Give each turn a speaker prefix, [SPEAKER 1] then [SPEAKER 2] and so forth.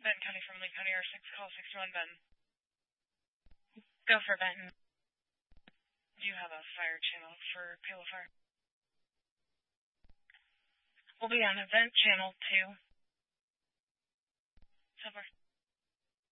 [SPEAKER 1] Benton County from Lee County, R6, call 61 Benton. Go for Benton. Do you have a fire channel for Palo Fire? We'll be on event channel 2. So far.